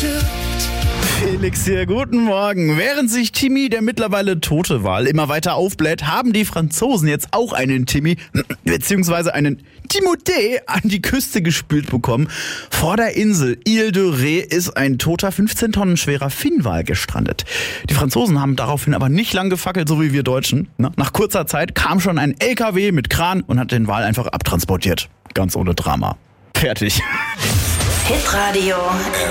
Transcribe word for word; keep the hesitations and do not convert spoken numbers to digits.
Felix hier, guten Morgen. Während sich Timmy, der mittlerweile tote Wal, immer weiter aufbläht, haben die Franzosen jetzt auch einen Timmy, beziehungsweise einen Timothée an die Küste gespült bekommen. Vor der Insel Ile de Ré ist ein toter fünfzehn Tonnen schwerer Finnwal gestrandet. Die Franzosen haben daraufhin aber nicht lang gefackelt, so wie wir Deutschen. Nach kurzer Zeit kam schon ein L K W mit Kran und hat den Wal einfach abtransportiert. Ganz ohne Drama. Fertig. Hitradio